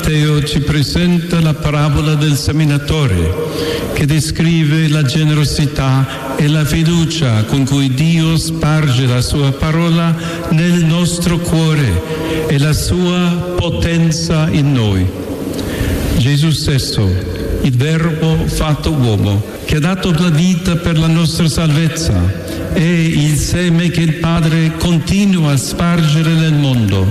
Matteo ci presenta la parabola del seminatore, che descrive la generosità e la fiducia con cui Dio sparge la sua parola nel nostro cuore e la sua potenza in noi. Gesù stesso, il Verbo fatto uomo, che ha dato la vita per la nostra salvezza, è il seme che il Padre continua a spargere nel mondo,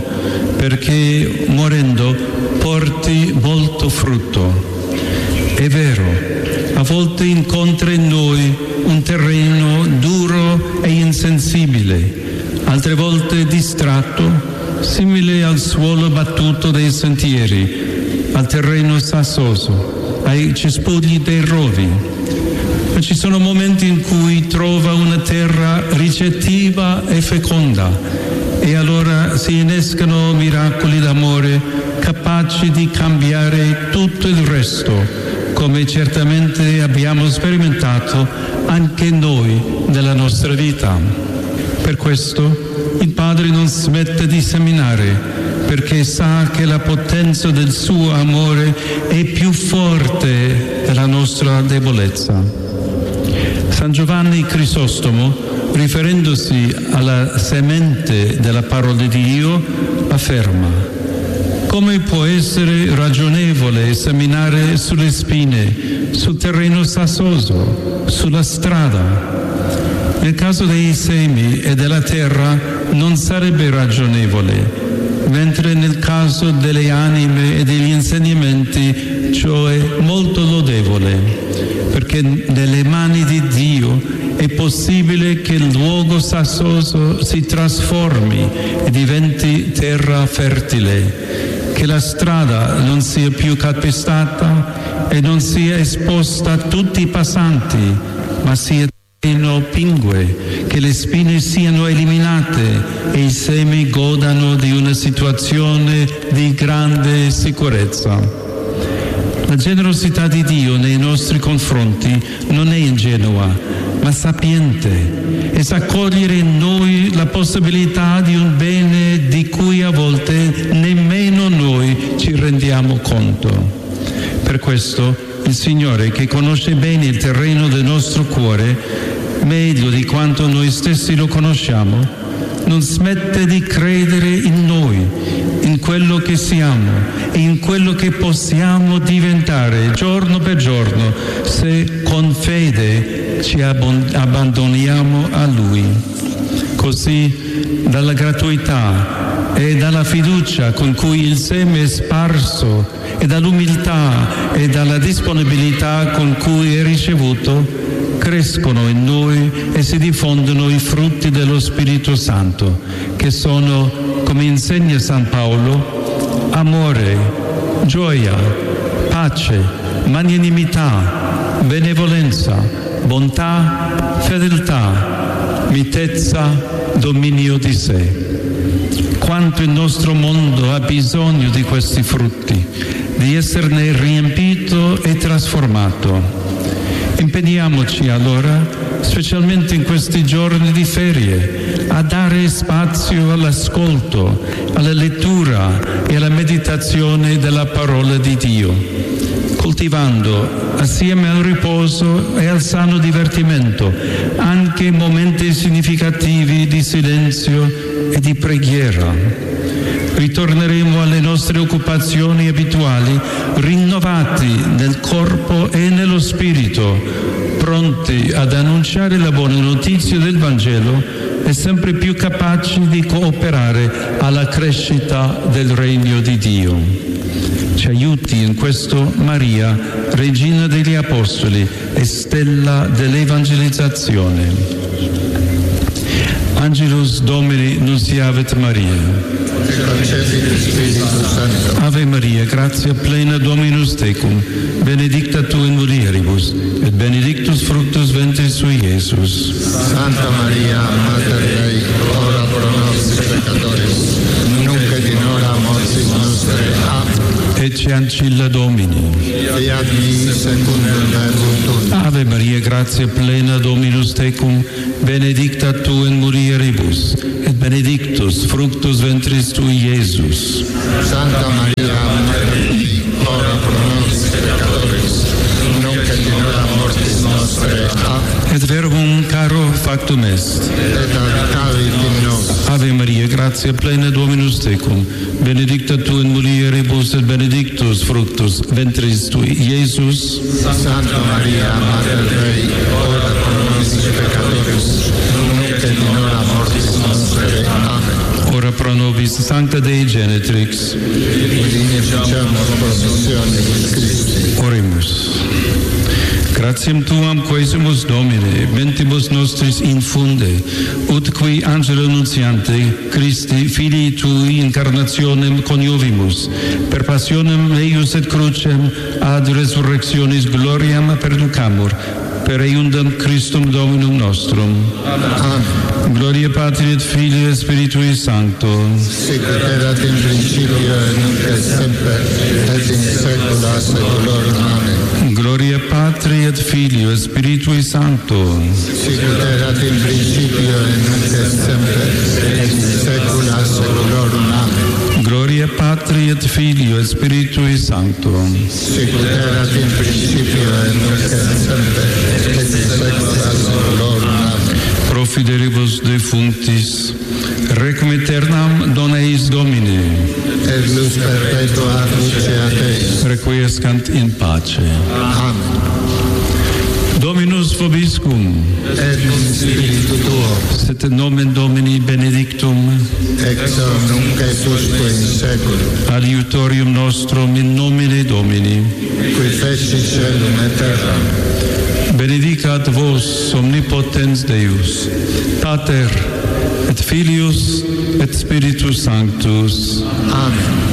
perché morendo porti molto frutto. È vero, a volte incontra in noi un terreno duro e insensibile, altre volte distratto, simile al suolo battuto dei sentieri, al terreno sassoso, ai cespugli dei rovi. Ma ci sono momenti in cui trova una terra ricettiva e feconda, e allora si innescano miracoli d'amore capaci di cambiare tutto il resto, come certamente abbiamo sperimentato anche noi nella nostra vita. Per questo il Padre non smette di seminare, perché sa che la potenza del suo amore è più forte della nostra debolezza. San Giovanni Crisostomo, riferendosi alla semente della parola di Dio, afferma: come può essere ragionevole seminare sulle spine, sul terreno sassoso, sulla strada? Nel caso dei semi e della terra non sarebbe ragionevole, mentre nel caso delle anime e degli insegnamenti ciò è molto lodevole, perché nelle mani di Dio è possibile che il luogo sassoso si trasformi e diventi terra fertile, che la strada non sia più calpestata e non sia esposta a tutti i passanti, ma sia terreno pingue, che le spine siano eliminate e i semi godano di una situazione di grande sicurezza. La generosità di Dio nei nostri confronti non è ingenua, ma sapiente, e sa cogliere in noi la possibilità di un bene di cui a volte nemmeno noi ci rendiamo conto. Per questo il Signore, che conosce bene il terreno del nostro cuore, meglio di quanto noi stessi lo conosciamo, non smette di credere in noi, in quello che siamo e in quello che possiamo diventare giorno per giorno, se con fede ci abbandoniamo a Lui. Così, dalla gratuità e dalla fiducia con cui il seme è sparso, e dall'umiltà e dalla disponibilità con cui è ricevuto, crescono in noi e si diffondono i frutti dello Spirito Santo, che sono, come insegna San Paolo, amore, gioia, pace, magnanimità, benevolenza, bontà, fedeltà, mitezza, dominio di sé. Quanto il nostro mondo ha bisogno di questi frutti, di esserne riempito e trasformato. Impegniamoci allora, specialmente in questi giorni di ferie, a dare spazio all'ascolto, alla lettura e alla meditazione della parola di Dio, coltivando assieme al riposo e al sano divertimento anche momenti significativi di silenzio e di preghiera. Ritorneremo alle nostre occupazioni abituali, rinnovati nel corpo e nello spirito, pronti ad annunciare la buona notizia del Vangelo e sempre più capaci di cooperare alla crescita del regno di Dio. Ci aiuti in questo Maria, Regina degli Apostoli e Stella dell'Evangelizzazione. Angelus Domini nunciavit Maria. Ave Maria, gratia plena Dominus tecum, benedicta tu in mulieribus, et benedictus fructus ventris sui, Iesus. Santa Maria, Mater Dei, ora pro nobis peccatoribus, nunc et in hora mortis nostrae. Amen. Ecce ancilla Domini. Fiat mi secundum verbum tuum. Ave Maria, gratia plena Dominus tecum, benedicta tu in mulieribus, et benedictus fructus ventris tui, Iesus. Santa Maria, Mater Dei, et verbum caro factum est. et habitavit in nos. Ave Maria, gratia plena Dominus tecum, benedicta tu in mulieribus et benedictus fructus ventris tui, Iesus. Santa Maria, Mater Dei, ora pro nobis peccatoribus, nunc et in hora mortis nostre. Amen. Ora pro nobis Sancta Dei Genetrix. Udine faciamus promissionibus Christi. Oremus. Gratiam tuam quaesimus Domine, mentibus nostris infunde, ut qui angelo nuntiante, Christi, filii tui incarnationem coniovimus, per passionem eius et crucem ad resurrectionis gloriam perducamur, per eiundam Christum Dominum nostrum. Amen. Gloria Patri et Filii et Spiritui Sancto. Sic ut erat in principio et nunc et semper et in saecula saeculorum. Amen. Gloria Patri et Filii et Spiritui Sancto. Sic ut erat in principio et nunc et semper et in saecula saeculorum. Amen. Gloria Patri et Filii et Spiritui Sancto. Sic ut erat in principio et nunc et semper et in saecula saeculorum. Amen. Pro fidelibus defunctis, requiem aeternam dona eis Domine. Et lux perpetua lucea Deus. Requiescant in pace. Amen. Dominus vobiscum. Et in spiritu tuo. Sit nomen Domini benedictum. Ex hoc nunc et usque in saeculum. Adiutorium nostrum in nomine Domini. Qui feci caelum et terram. Benedicat vos omnipotens Deus, Pater et Filius et Spiritus Sanctus. Amen.